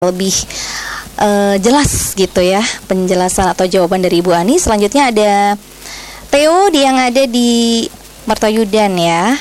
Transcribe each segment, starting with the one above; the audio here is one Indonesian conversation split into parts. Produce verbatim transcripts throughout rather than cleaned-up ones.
lebih uh, jelas gitu ya penjelasan atau jawaban dari Ibu Ani. Selanjutnya ada Theo yang ada di Mertoyudan ya.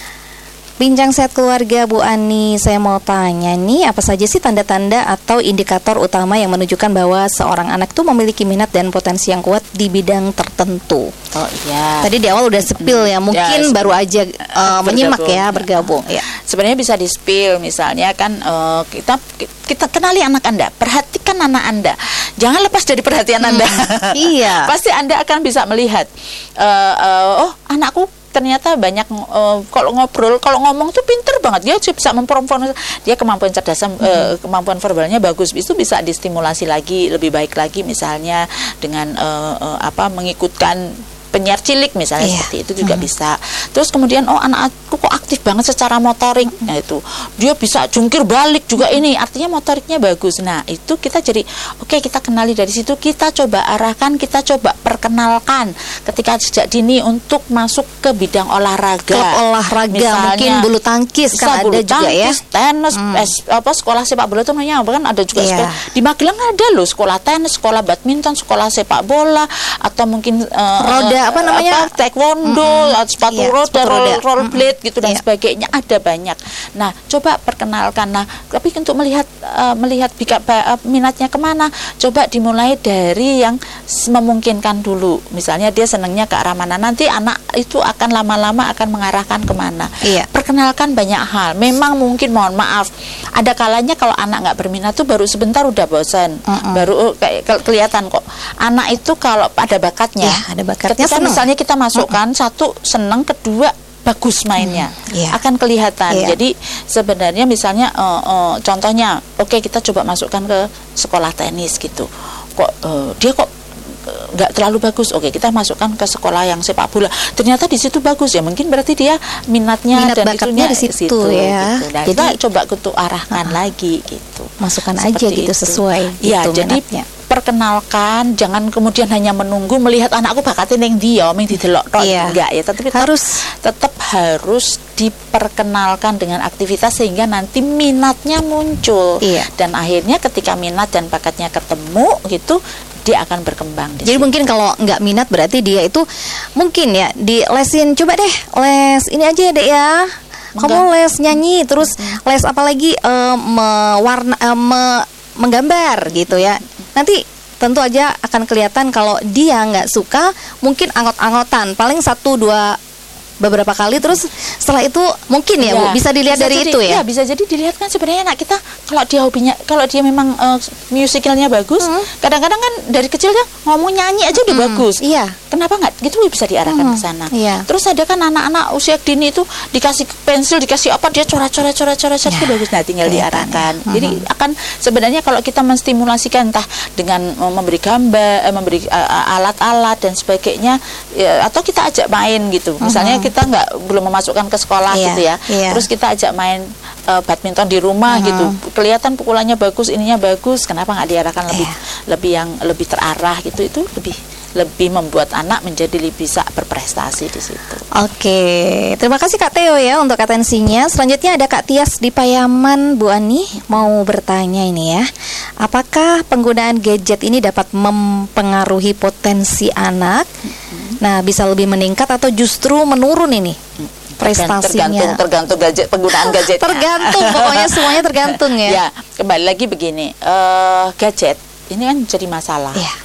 Bincang sehat keluarga Bu Ani, saya mau tanya nih, apa saja sih tanda-tanda atau indikator utama yang menunjukkan bahwa seorang anak itu memiliki minat dan potensi yang kuat di bidang tertentu? Oh iya. Tadi di awal udah spill ya, mungkin ya, baru aja uh, menyimak ya, bergabung. Ya. Sebenarnya bisa di spill, misalnya kan uh, kita kita kenali anak Anda, perhatikan anak Anda, jangan lepas dari perhatian Anda. Hmm, iya. Pasti Anda akan bisa melihat, uh, uh, oh anakku ternyata banyak uh, kalau ngobrol, kalau ngomong tuh pinter banget, dia bisa memperform, dia kemampuan cerdas, hmm. uh, kemampuan verbalnya bagus, itu bisa distimulasi lagi, lebih baik lagi, misalnya dengan uh, uh, apa mengikutkan penyiar cilik misalnya, yeah. seperti itu juga hmm. bisa. Terus kemudian oh anak-anakku kok aktif banget secara motorik, nah itu dia bisa jungkir balik juga, ini artinya motoriknya bagus. Nah itu kita jadi oke okay, kita kenali dari situ, kita coba arahkan, kita coba perkenalkan ketika sejak dini untuk masuk ke bidang olahraga. Klub olahraga, misalnya, mungkin bulu tangkis kan ada tangkis, juga ya, tenis, hmm. es, apa sekolah sepak bola itu namanya apa kan ada juga, yeah. sekolah. Di Magelang ada loh sekolah tenis, sekolah badminton, sekolah sepak bola, atau mungkin uh, roda apa namanya apa, taekwondo, mm-hmm. sepatu yeah, roda, roll, rollerblade mm-hmm. gitu dan yeah. sebagainya, ada banyak. Nah coba perkenalkan. Nah tapi untuk melihat uh, melihat bika, uh, minatnya kemana, coba dimulai dari yang memungkinkan dulu. Misalnya dia senangnya ke arah mana, nanti anak itu akan lama-lama akan mengarahkan kemana. Yeah. Perkenalkan banyak hal. Memang mungkin mohon maaf ada kalanya kalau anak nggak berminat tuh baru sebentar udah bosan, mm-hmm. baru uh, kayak ke- kelihatan kok anak itu kalau ada bakatnya, yeah, ada bakatnya. Ketika misalnya kita masukkan mm-hmm. satu seneng, kedua bagus mainnya, mm, yeah. akan kelihatan. Yeah. Jadi sebenarnya misalnya uh, uh, contohnya, oke okay, kita coba masukkan ke sekolah tenis gitu. Kok uh, dia kok nggak terlalu bagus, oke kita masukkan ke sekolah yang sepak bola, ternyata di situ bagus ya, mungkin berarti dia minatnya minat dan bakatnya di situ, situ ya. Gitu. Nah, jadi coba kita arahkan uh, lagi gitu, masukkan aja gitu itu. Sesuai ya gitu, jadi minatnya. Perkenalkan, jangan kemudian hanya menunggu melihat anakku bakatnya yang dia, yang didelok tok, iya. enggak ya, tapi harus tetap harus diperkenalkan dengan aktivitas sehingga nanti minatnya muncul, iya. dan akhirnya ketika minat dan bakatnya ketemu gitu, dia akan berkembang. Jadi situ. Mungkin kalau nggak minat berarti dia itu mungkin ya di lesin, coba deh les ini aja deh ya, kamu les nyanyi, terus hmm. les apalagi uh, mewarna uh, me, menggambar gitu ya. Nanti tentu aja akan kelihatan kalau dia nggak suka, mungkin angot-angotan, paling satu dua beberapa kali, terus setelah itu mungkin ya, ya Bu bisa dilihat bisa dari jadi, itu ya. Ya bisa jadi dilihat kan sebenarnya anak kita kalau dia hobinya, kalau dia memang uh, musicalnya bagus, hmm. kadang-kadang kan dari kecil dia ngomong nyanyi aja udah hmm. bagus. Iya. Kenapa nggak gitu bisa diarahkan hmm. ke sana. Iya. Terus ada kan anak-anak usia dini itu dikasih pensil, dikasih apa, dia coret-coret coret-coret ya. Itu bagus, nah tinggal diarahkan. Ya. Jadi hmm. akan sebenarnya kalau kita menstimulasikan entah dengan uh, memberi gambar, uh, memberi uh, alat-alat dan sebagainya, ya, atau kita ajak main gitu. Misalnya hmm. kita nggak belum memasukkan ke sekolah yeah, gitu ya, yeah. terus kita ajak main uh, badminton di rumah uh-huh. gitu, kelihatan pukulannya bagus, ininya bagus, kenapa nggak diarahkan yeah. lebih lebih yang lebih terarah gitu, itu lebih lebih membuat anak menjadi lebih bisa berprestasi di situ. Oke, terima kasih Kak Theo ya untuk atensinya. Selanjutnya ada Kak Tias di Payaman. Bu Ani mau bertanya ini ya, apakah penggunaan gadget ini dapat mempengaruhi potensi anak? Mm-hmm. Nah, bisa lebih meningkat atau justru menurun ini prestasinya? Tergantung, tergantung gadget, penggunaan gadget. Tergantung, pokoknya semuanya tergantung ya. Ya, kembali lagi begini, uh, gadget ini kan jadi masalah. Yeah.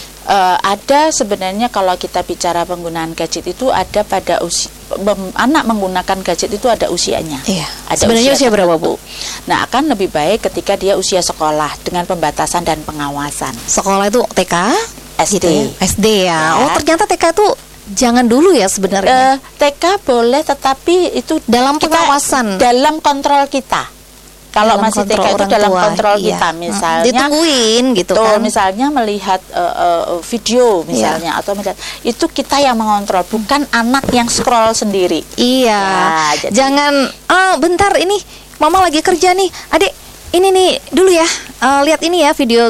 Uh, ada sebenarnya kalau kita bicara penggunaan gadget itu ada pada usia, mem, anak menggunakan gadget itu ada usianya. Iya. Ada sebenarnya usia, usia berapa Bu? Nah akan lebih baik ketika dia usia sekolah dengan pembatasan dan pengawasan. Sekolah itu T K, S D, gitu ya? S D ya. ya. Oh ternyata T K itu jangan dulu ya sebenarnya. Uh, T K boleh, tetapi itu dalam pengawasan, dalam kontrol kita. Kalau masih T K itu dalam tua, kontrol iya. kita, misalnya ditungguin gitu tuh, kan. Misalnya melihat uh, uh, video misalnya, iya. atau melihat, itu kita yang mengontrol, bukan anak yang scroll sendiri. Iya. Ya, jadi, jangan, oh bentar ini Mama lagi kerja nih, Adik ini nih dulu ya, uh, lihat ini ya video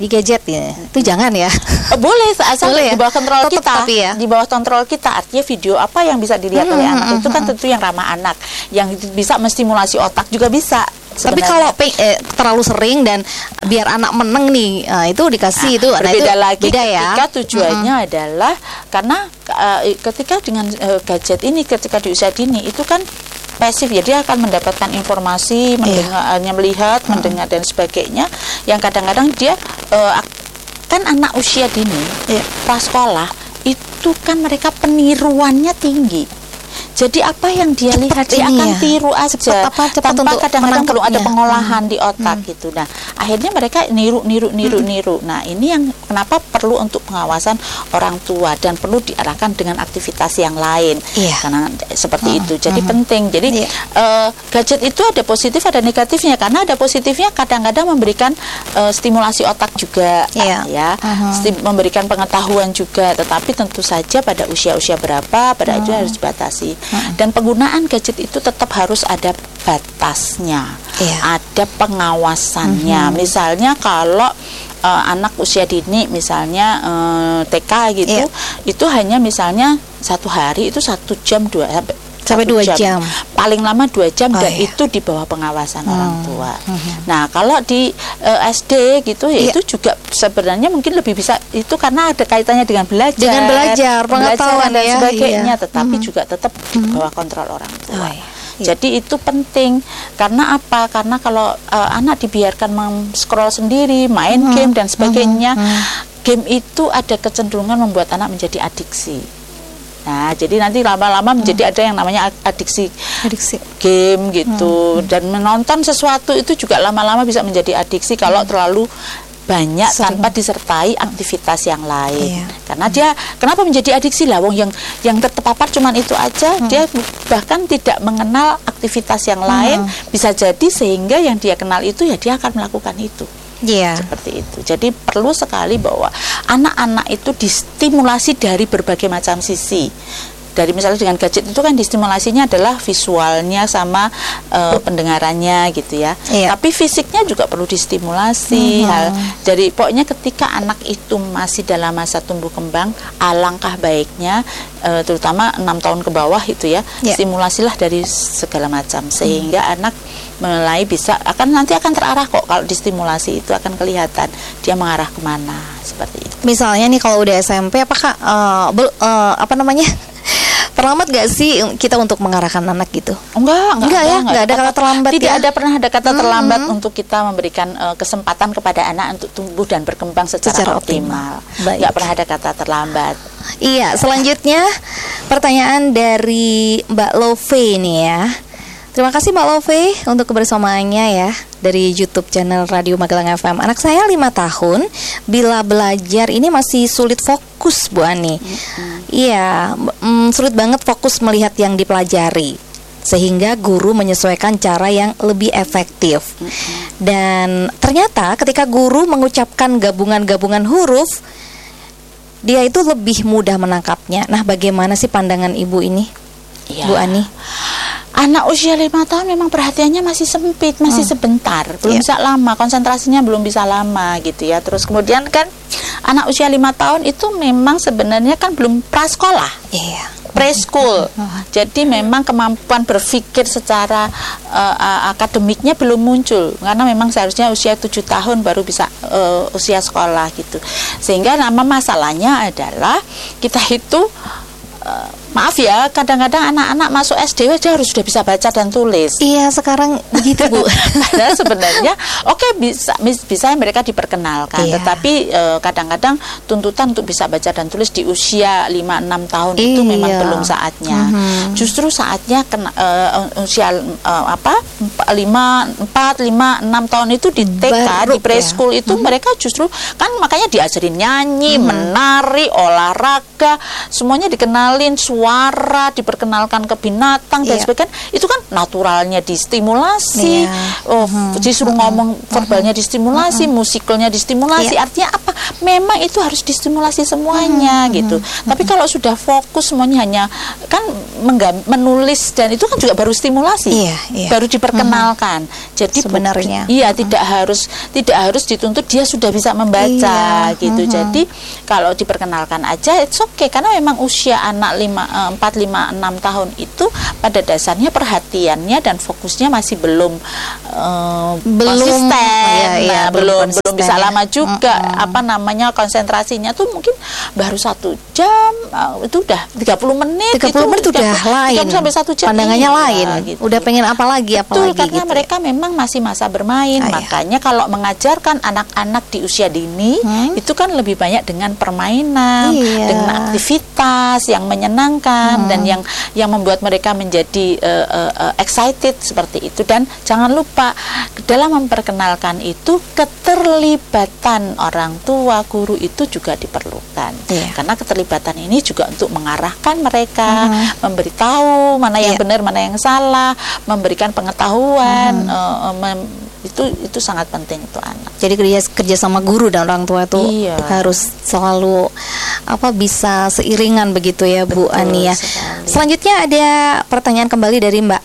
di gadget ya. Itu jangan ya. Oh, boleh asal Boleh ya? di bawah kontrol Tetep kita. tapi ya? Di bawah kontrol kita. Artinya video apa yang bisa dilihat Hmm, oleh hmm, anak hmm, itu kan hmm. tentu yang ramah anak, yang bisa menstimulasi otak juga bisa. Tapi sebenarnya. kalau pe- eh, terlalu sering dan biar anak meneng nih, nah, itu dikasih itu, nah, berbeda itu lagi beda ya. ketika tujuannya mm-hmm. adalah karena uh, ketika dengan uh, gadget ini ketika di usia dini itu kan pasif ya, dia akan mendapatkan informasi, mendengar, hanya melihat, mm-hmm. mendengar dan sebagainya, yang kadang-kadang dia uh, kan anak usia dini yeah. pas sekolah itu kan mereka peniruannya tinggi. Jadi apa yang dia cepet lihat dia akan ya. tiru aja cepet apa, cepet tanpa kadang-kadang perlu ada pengolahan hmm. di otak hmm. gitu. Nah akhirnya mereka niru niru niru hmm. niru. Nah ini yang kenapa perlu untuk pengawasan orang tua dan perlu diarahkan dengan aktivitas yang lain yeah. karena seperti hmm. itu. Jadi hmm. penting. Jadi yeah. uh, gadget itu ada positif ada negatifnya. Karena ada positifnya kadang-kadang memberikan uh, stimulasi otak juga yeah. ya, uh-huh. Stim- memberikan pengetahuan juga. Tetapi tentu saja pada usia-usia berapa pada uh-huh. itu harus dibatasi. Dan penggunaan gadget itu tetap harus ada batasnya, yeah. ada pengawasannya. Mm-hmm. Misalnya kalau uh, anak usia dini, misalnya uh, T K gitu, yeah. itu hanya misalnya satu hari itu satu jam dua sampai sampai dua jam. jam, paling lama dua jam oh, dan iya. itu di bawah pengawasan hmm. orang tua. Hmm. Nah kalau di uh, S D gitu ya iya. itu juga sebenarnya mungkin lebih bisa itu karena ada kaitannya dengan belajar, dengan belajar, pengetahuan dan ya, sebagainya, iya. tetapi hmm. juga tetap di bawah kontrol orang tua. Oh, iya. Jadi itu penting karena apa? Karena kalau uh, anak dibiarkan men-scroll sendiri, main hmm. game dan sebagainya, hmm. Hmm. game itu ada kecenderungan membuat anak menjadi adiksi. Nah, jadi nanti lama-lama menjadi hmm. ada yang namanya adiksi, adiksi game gitu, hmm. dan menonton sesuatu itu juga lama-lama bisa menjadi adiksi kalau hmm. terlalu banyak sering. Tanpa disertai aktivitas yang lain. Iya. Karena dia kenapa menjadi adiksi lah, wong yang yang terpapar cuman itu aja, hmm. dia bahkan tidak mengenal aktivitas yang lain, hmm. bisa jadi sehingga yang dia kenal itu ya dia akan melakukan itu. Yeah. Seperti itu. Jadi perlu sekali bahwa anak-anak itu distimulasi dari berbagai macam sisi. Dari misalnya dengan gadget itu kan distimulasinya adalah visualnya sama uh, pendengarannya gitu ya. Yeah. Tapi fisiknya juga perlu distimulasi. Mm-hmm. Hal dari pokoknya ketika anak itu masih dalam masa tumbuh kembang, alangkah baiknya uh, terutama enam tahun ke bawah itu ya, yeah. stimulasilah dari segala macam sehingga mm. anak mulai bisa akan nanti akan terarah kok kalau distimulasi itu akan kelihatan dia mengarah kemana seperti itu. Misalnya nih kalau udah S M P apakah uh, bel, uh, apa namanya terlambat gak sih kita untuk mengarahkan anak gitu? Enggak, enggak, enggak ada, ya, enggak ada kata terlambat. Tidak ya? ada pernah ada kata terlambat hmm. untuk kita memberikan uh, kesempatan kepada anak untuk tumbuh dan berkembang secara, secara optimal. optimal. Enggak pernah ada kata terlambat. Iya, selanjutnya pertanyaan dari Mbak Love nih ya. Terima kasih Mbak Love untuk kebersamaannya ya dari YouTube channel Radio Magelang F M. Anak saya lima tahun, bila belajar ini masih sulit fokus Bu Ani. Mm-hmm. Iya, mm, sulit banget fokus melihat yang dipelajari. Sehingga guru menyesuaikan cara yang lebih efektif. Mm-hmm. Dan ternyata ketika guru mengucapkan gabungan-gabungan huruf, dia itu lebih mudah menangkapnya. Nah, bagaimana sih pandangan Ibu ini, ya. Bu Ani? Anak usia lima tahun memang perhatiannya masih sempit, masih hmm. sebentar, belum yeah. bisa lama, konsentrasinya belum bisa lama gitu ya. Terus kemudian kan anak usia lima tahun itu memang sebenarnya kan belum prasekolah, yeah. preschool. Hmm. Jadi memang kemampuan berpikir secara uh, uh, akademiknya belum muncul, karena memang seharusnya usia tujuh tahun baru bisa uh, usia sekolah gitu. Sehingga nama masalahnya adalah kita itu Uh, maaf ya, kadang-kadang anak-anak masuk S D aja harus sudah bisa baca dan tulis. Iya, sekarang begitu Bu. Padahal sebenarnya oke okay, bisa bisa mereka diperkenalkan, iya. tetapi uh, kadang-kadang tuntutan untuk bisa baca dan tulis di usia lima enam tahun iya. itu memang belum saatnya. Mm-hmm. Justru saatnya kena, uh, usia uh, apa lima empat lima enam tahun itu di T K, baru, di preschool ya. Itu mm-hmm. mereka justru kan makanya diajarin nyanyi, mm-hmm. menari, olahraga, semuanya dikenal, suara suara, diperkenalkan ke binatang dan Iya. sebagainya, itu kan naturalnya distimulasi, Iya. oh, Mhm. disuruh ngomong verbalnya distimulasi, Mhm. musikalnya distimulasi. Iya. Artinya apa? Memang itu harus distimulasi semuanya Mhm. gitu. Tapi kalau sudah fokus semuanya hanya kan menggam- menulis dan itu kan juga baru stimulasi, Iya, iya. baru diperkenalkan. Jadi bu- Sebenarnya. iya tidak harus tidak harus dituntut dia sudah bisa membaca Iya. gitu. Mhm. Jadi kalau diperkenalkan aja it's okay, karena memang usia anak lima, empat, lima, enam tahun itu pada dasarnya perhatiannya dan fokusnya masih belum uh, Belum, konsisten. iya, iya, Nah, belum belum belum konsisten bisa ya. lama juga. Mm-mm. Apa namanya konsentrasinya tuh mungkin baru satu jam, uh, itu udah tiga puluh menit tiga puluh menit itu udah lain. tiga puluh sampai satu jam. Pandangannya Iya, lain. gitu. Udah pengen apa lagi apa Betul, lagi karena gitu. mereka memang masih masa bermain. Ah, iya. Makanya kalau mengajarkan anak-anak di usia dini Hmm. itu kan lebih banyak dengan permainan, Iya. dengan aktivitas yang menyenangkan Hmm. dan yang yang membuat mereka menjadi uh, uh, uh, excited seperti itu. Dan jangan lupa dalam memperkenalkan itu keterlibatan orang tua, guru itu juga diperlukan. Iya. Karena keterlibatan ini juga untuk mengarahkan mereka, Hmm. memberitahu mana yang Iya. benar, mana yang salah, memberikan pengetahuan, uh, mem- itu itu sangat penting untuk anak. Jadi kerja kerja sama guru dan orang tua itu Iya. harus selalu apa bisa seiringan begitu ya Bu Betul Ani ya. sekali. Selanjutnya ada pertanyaan kembali dari Mbak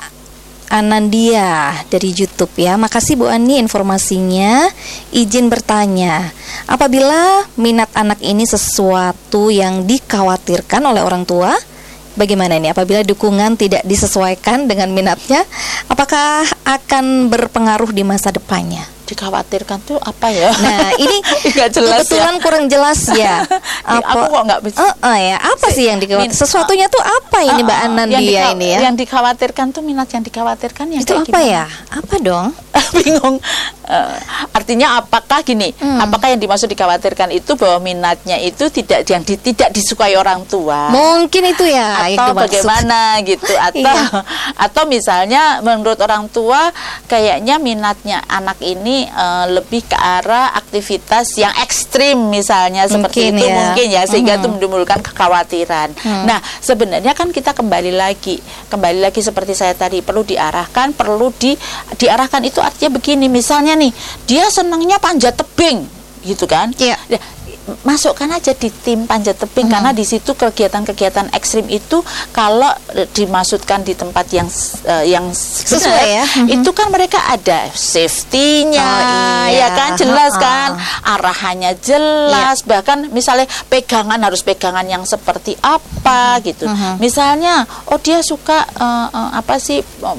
Anandia dari YouTube ya. Makasih Bu Ani informasinya. Izin bertanya, apabila minat anak ini sesuatu yang dikhawatirkan oleh orang tua, bagaimana ini apabila dukungan tidak disesuaikan dengan minatnya, apakah akan berpengaruh di masa depannya? Dikhawatirkan tuh apa ya? Nah, ini nggak jelas kebetulan ya. kurang jelas ya. Aku kok nggak bisa. Eh, eh, ya, apa sih yang dikhawatirkan? Min- Sesuatunya tuh apa ini Mbak Uh, uh, Anandia yang dikha- ini ya? Yang dikhawatirkan tuh minat yang dikhawatirkan yang Itu kayak apa gimana? ya? Apa dong? Bingung. Eh, artinya apakah gini? Hmm. Apakah yang dimaksud dikhawatirkan itu bahwa minatnya itu tidak yang di- tidak disukai orang tua? Mungkin itu ya yang Atau dimaksud. bagaimana gitu, atau Iya. atau misalnya menurut orang tua kayaknya minatnya anak ini eh, lebih ke arah aktivitas yang ekstrim misalnya seperti Mungkin itu ya. mungkin ya sehingga Mhm. itu menimbulkan kekhawatiran. Hmm. Nah sebenarnya kan kita kembali lagi kembali lagi seperti saya tadi, perlu diarahkan, perlu di diarahkan itu artinya begini, misalnya nih dia senangnya panjat tebing gitu kan. Iya. Ya, masukkan aja di tim panjat tebing, Hmm. karena di situ kegiatan-kegiatan ekstrim itu kalau eh, dimasukkan di tempat yang eh, yang Sesuai benar, ya. itu kan mereka ada safety-nya, Oh, iya. ya kan jelas Ha-ha. kan, arahannya jelas, bahkan misalnya pegangan harus pegangan yang seperti apa gitu. Mhm. Misalnya, oh dia suka eh, eh, apa sih em,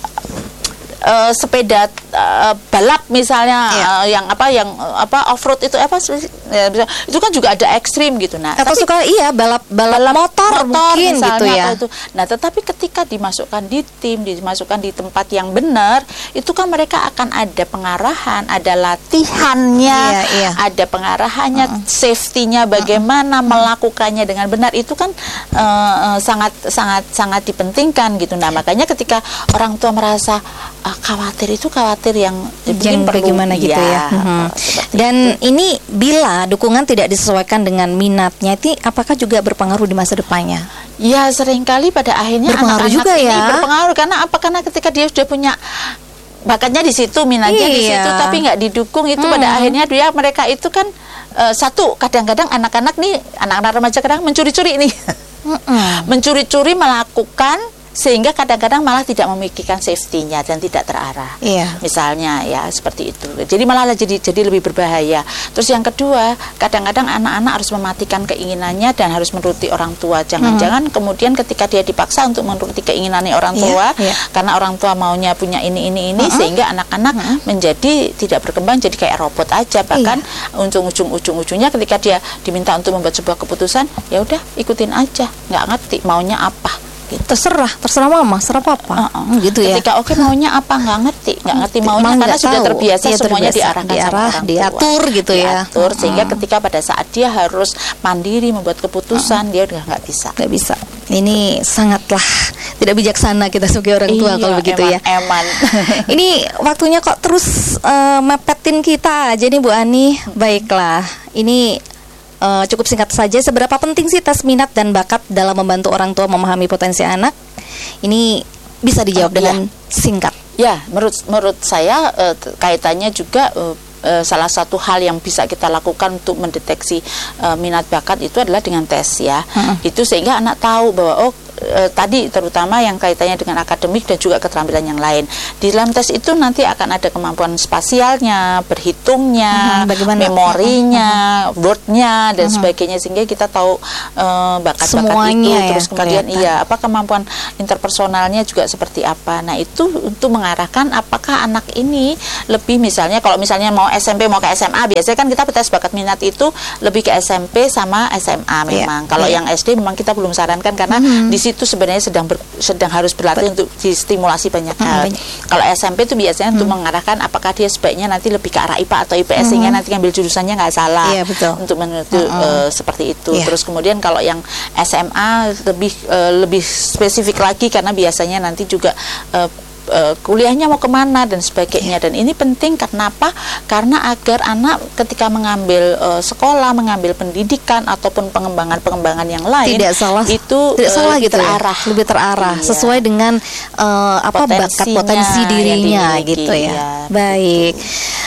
eh, sepeda eh, balap misalnya, Iya. eh, yang apa yang eh, apa off road itu apa sih? Ya, bisa- itu kan juga ada ekstrim gitu. Nah, Atau tapi suka iya balap balap, motor, mungkin misalnya gitu ya. atau itu. Nah, tetapi ketika dimasukkan di tim, dimasukkan di tempat yang benar, itu kan mereka akan ada pengarahan, ada latihannya, Iya, iya. ada pengarahannya, safety-nya bagaimana melakukannya dengan benar, itu kan eh, eh, sangat sangat sangat dipentingkan gitu. Nah, makanya ketika orang tua merasa ah, khawatir, itu khawatir yang Yang mungkin perlu- bagaimana gitu ya. iya, Mhm. seperti Dan itu. ini bila dukungan tidak disesuaikan dengan minatnya, itu apakah juga berpengaruh di masa depannya? Ya seringkali pada akhirnya Berpengaruh anak-anak juga ini ya. berpengaruh karena apa? Karena ketika dia sudah punya bakatnya di situ, minatnya di Iya. situ, tapi nggak didukung, itu Hmm. pada akhirnya dia mereka itu kan eh, satu, kadang-kadang anak-anak nih, anak-anak remaja kadang mencuri-curi nih, Mm-mm. mencuri-curi melakukan, sehingga kadang-kadang malah tidak memikirkan safety-nya dan tidak terarah. Iya. Misalnya ya seperti itu. Jadi malah jadi jadi lebih berbahaya. Terus yang kedua, kadang-kadang anak-anak harus mematikan keinginannya dan harus menuruti orang tua. Jangan-jangan kemudian ketika dia dipaksa untuk menuruti keinginannya orang Iya, tua, iya. karena orang tua maunya punya ini ini ini, Mm-mm. sehingga anak-anak menjadi tidak berkembang, jadi kayak robot aja. Bahkan ujung-ujung ujung-ujungnya ketika dia diminta untuk membuat sebuah keputusan, ya udah ikutin aja, nggak ngerti maunya apa. Gitu. Terserah, terserah mama, terserah papa. Uh-uh. Gitu ya. Ketika oke maunya apa nggak ngerti, nggak ngerti maunya Emang karena nggak sudah tahu. terbiasa Iya, semuanya terbiasa. diarahkan Diarah, sama orang tua. diatur gitu ya. Diatur, sehingga Mm-mm. ketika pada saat dia harus mandiri membuat keputusan, dia udah nggak bisa. Nggak bisa. Ini sangatlah tidak bijaksana kita sebagai orang tua Iya, kalau begitu eman, ya. Eman. Ini waktunya kok terus eh, mepetin kita aja nih Bu Ani. Baiklah, ini uh, cukup singkat saja, seberapa penting sih tes minat dan bakat dalam membantu orang tua memahami potensi anak? Ini bisa dijawab uh, dengan ya. singkat. Ya, menurut menurut saya uh, kaitannya juga uh, Uh, salah satu hal yang bisa kita lakukan untuk mendeteksi uh, minat bakat itu adalah dengan tes ya. Uh-uh. Itu sehingga anak tahu bahwa oh uh, tadi terutama yang kaitannya dengan akademik dan juga keterampilan yang lain. Di dalam tes itu nanti akan ada kemampuan spasialnya, berhitungnya, uh-huh. memorinya, uh-huh. wordnya dan uh-huh. sebagainya, sehingga kita tahu uh, bakat-bakat itu. Ya, terus kemudian kelihatan. iya apa kemampuan interpersonalnya juga seperti apa. Nah itu untuk mengarahkan apakah anak ini lebih, misalnya kalau misalnya mau S M P mau ke S M A, biasanya kan kita tes bakat minat itu lebih ke S M P sama S M A memang. Yeah. Kalau yeah. yang S D memang kita belum sarankan karena mm-hmm. di situ sebenarnya sedang ber, sedang harus berlatih But, untuk distimulasi banyak hal. Mm-hmm. Kalau S M P itu biasanya mm-hmm. untuk mengarahkan apakah dia sebaiknya nanti lebih ke arah I P A atau I P S mm-hmm. sehingga nanti ngambil jurusannya nggak salah. Yeah, betul. Untuk menuju mm-hmm. uh, seperti itu. Yeah. Terus kemudian kalau yang S M A lebih uh, lebih spesifik lagi karena biasanya nanti juga uh, Uh, kuliahnya mau kemana dan sebagainya. Dan ini penting karena apa? Karena agar anak ketika mengambil uh, sekolah, mengambil pendidikan ataupun pengembangan-pengembangan yang lain tidak salah, itu tidak uh, salah gitu terarah, ya? lebih terarah iya. sesuai dengan uh, apa bakat potensi dirinya gitu ya. Iya. Baik.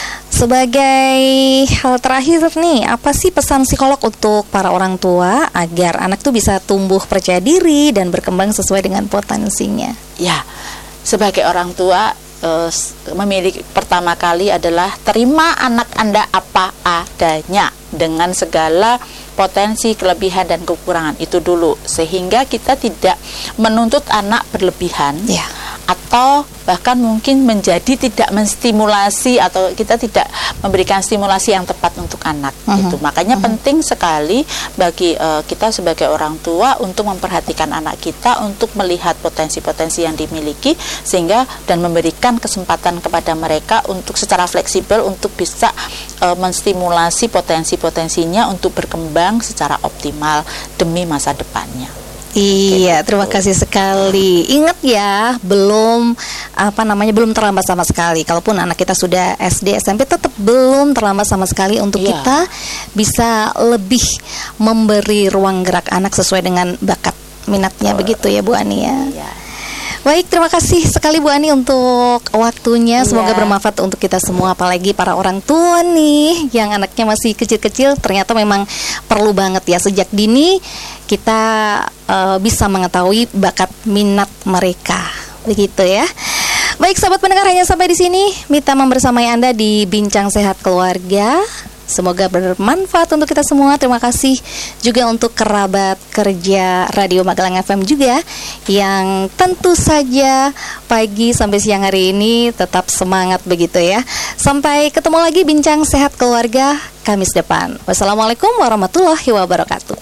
Sebagai hal terakhir nih, apa sih pesan psikolog untuk para orang tua agar anak tuh bisa tumbuh percaya diri dan berkembang sesuai dengan potensinya? Ya. Sebagai orang tua uh, memiliki pertama kali adalah terima anak Anda apa adanya dengan segala potensi, kelebihan dan kekurangan itu dulu, sehingga kita tidak menuntut anak berlebihan ya. Atau bahkan mungkin menjadi tidak menstimulasi atau kita tidak memberikan stimulasi yang tepat untuk anak. Uh-huh. Gitu. Makanya uh-huh. penting sekali bagi uh, kita sebagai orang tua untuk memperhatikan anak kita, untuk melihat potensi-potensi yang dimiliki sehingga dan memberikan kesempatan kepada mereka untuk secara fleksibel untuk bisa uh, menstimulasi potensi-potensinya untuk berkembang secara optimal demi masa depannya. Iya, terima kasih sekali. Ingat ya, belum apa namanya belum terlambat sama sekali. Kalaupun anak kita sudah S D, S M P, tetap belum terlambat sama sekali untuk iya. kita bisa lebih memberi ruang gerak anak sesuai dengan bakat minatnya, oh, begitu ya Bu Ani ya. Iya. Baik, terima kasih sekali Bu Ani untuk waktunya. Semoga yeah. bermanfaat untuk kita semua, apalagi para orang tua nih yang anaknya masih kecil-kecil. Ternyata memang perlu banget ya sejak dini kita uh, bisa mengetahui bakat minat mereka. Begitu ya. Baik, sahabat pendengar, hanya sampai di sini Mita membersamai Anda di Bincang Sehat Keluarga. Semoga bermanfaat untuk kita semua. Terima kasih juga untuk kerabat kerja Radio Magelang F M juga yang tentu saja pagi sampai siang hari ini tetap semangat begitu ya. Sampai ketemu lagi Bincang Sehat Keluarga Kamis depan. Wassalamualaikum warahmatullahi wabarakatuh.